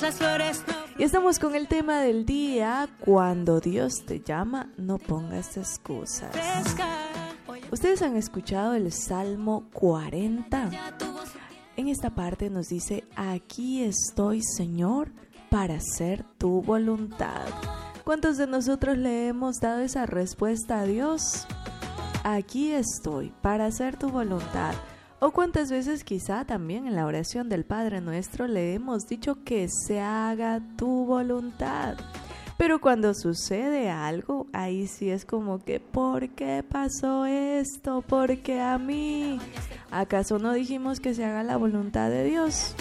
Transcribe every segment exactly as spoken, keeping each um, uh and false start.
las flores no... Y estamos con el tema del día: cuando Dios te llama, no pongas excusas. ¿Ustedes han escuchado el Salmo cuarenta? En esta parte nos dice: aquí estoy, Señor, para hacer tu voluntad. ¿Cuántos de nosotros le hemos dado esa respuesta a Dios? Aquí estoy, para hacer tu voluntad. O cuántas veces quizá también en la oración del Padre Nuestro le hemos dicho que se haga tu voluntad. Pero cuando sucede algo, ahí sí es como que, ¿por qué pasó esto? ¿Por qué a mí? ¿Acaso no dijimos que se haga la voluntad de Dios?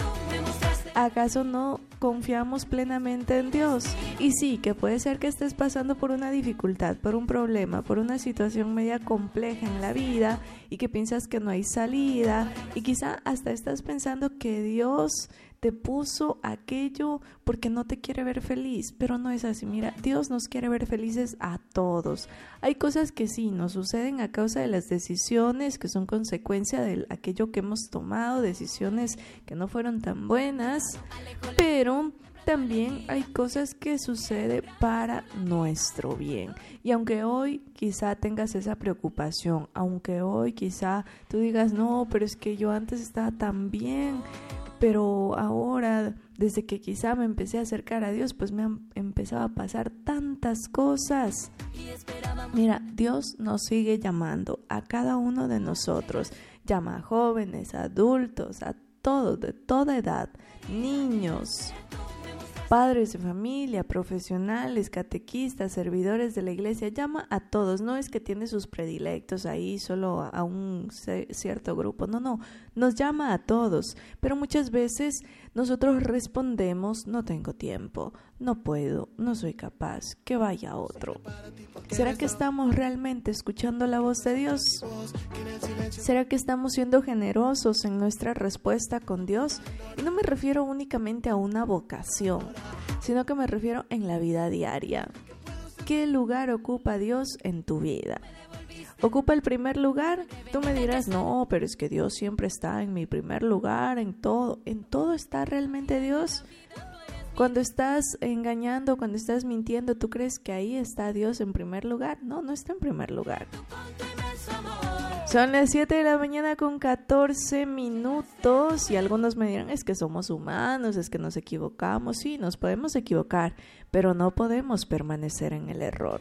¿Acaso no confiamos plenamente en Dios? Y sí, que puede ser que estés pasando por una dificultad, por un problema, por una situación media compleja en la vida y que piensas que no hay salida y quizá hasta estás pensando que Dios te puso aquello porque no te quiere ver feliz, pero no es así. Mira, Dios nos quiere ver felices a todos. Hay cosas que sí nos suceden a causa de las decisiones que son consecuencia de aquello que hemos tomado, decisiones que no fueron tan buenas, pero también hay cosas que suceden para nuestro bien. Y aunque hoy quizá tengas esa preocupación, aunque hoy quizá tú digas, no, pero es que yo antes estaba tan bien, pero ahora, desde que quizá me empecé a acercar a Dios, pues me han empezado a pasar tantas cosas. Mira, Dios nos sigue llamando a cada uno de nosotros. Llama a jóvenes, a adultos, a todos, de toda edad, niños, padres de familia, profesionales, catequistas, servidores de la iglesia. Llama a todos. No es que tiene sus predilectos ahí solo a un cierto grupo. No, no. Nos llama a todos. Pero muchas veces nosotros respondemos: no tengo tiempo, no puedo, no soy capaz, que vaya otro. ¿Será que estamos realmente escuchando la voz de Dios? ¿Será que estamos siendo generosos en nuestra respuesta con Dios? Y no me refiero únicamente a una vocación, sino que me refiero en la vida diaria. ¿Qué lugar ocupa Dios en tu vida? ¿Ocupa el primer lugar? Tú me dirás, no, pero es que Dios siempre está en mi primer lugar, en todo. ¿En todo está realmente Dios? Cuando estás engañando, cuando estás mintiendo, ¿tú crees que ahí está Dios en primer lugar? No, no está en primer lugar. Son las siete de la mañana con catorce minutos y algunos me dirán, es que somos humanos, es que nos equivocamos. Sí, nos podemos equivocar, pero no podemos permanecer en el error.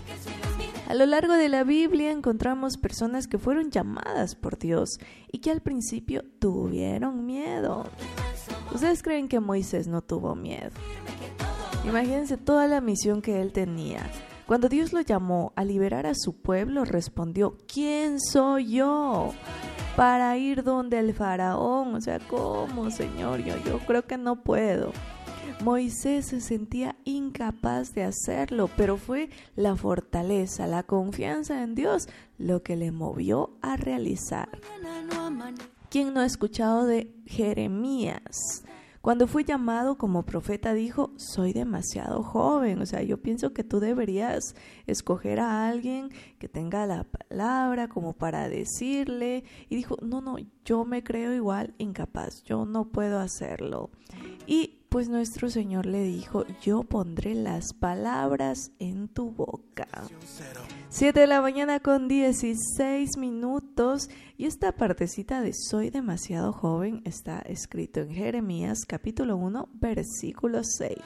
A lo largo de la Biblia encontramos personas que fueron llamadas por Dios y que al principio tuvieron miedo. ¿Ustedes creen que Moisés no tuvo miedo? Imagínense toda la misión que él tenía. Cuando Dios lo llamó a liberar a su pueblo, respondió, ¿quién soy yo para ir donde el faraón? O sea, ¿cómo, Señor? Yo, yo creo que no puedo. Moisés se sentía incapaz de hacerlo, pero fue la fortaleza, la confianza en Dios lo que le movió a realizar. ¿Quién no ha escuchado de Jeremías? Cuando fue llamado como profeta dijo, soy demasiado joven, o sea, yo pienso que tú deberías escoger a alguien que tenga la palabra como para decirle. Y dijo, no, no, yo me creo igual incapaz, yo no puedo hacerlo. Y pues nuestro Señor le dijo, yo pondré las palabras en tu boca. Siete de la mañana con dieciséis minutos y esta partecita de soy demasiado joven está escrito en Jeremías capítulo uno versículo seis.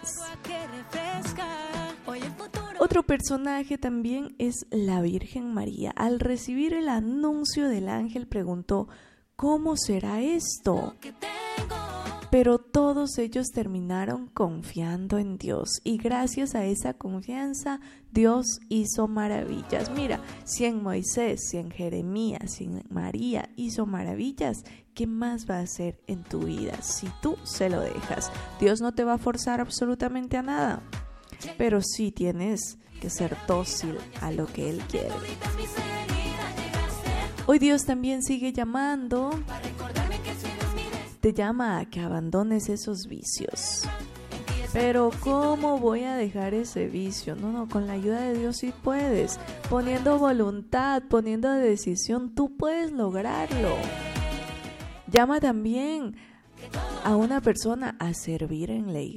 Otro personaje también es la Virgen María. Al recibir el anuncio del ángel preguntó, ¿cómo será esto? Pero todos ellos terminaron confiando en Dios y gracias a esa confianza Dios hizo maravillas. Mira, si en Moisés, si en Jeremías, si en María hizo maravillas, ¿qué más va a hacer en tu vida si tú se lo dejas? Dios no te va a forzar absolutamente a nada, pero sí tienes que ser dócil a lo que Él quiere. Hoy Dios también sigue llamando. Te llama a que abandones esos vicios. Pero ¿cómo voy a dejar ese vicio? No, no, con la ayuda de Dios sí puedes. Poniendo voluntad, poniendo decisión, tú puedes lograrlo. Llama también a una persona a servir en la iglesia.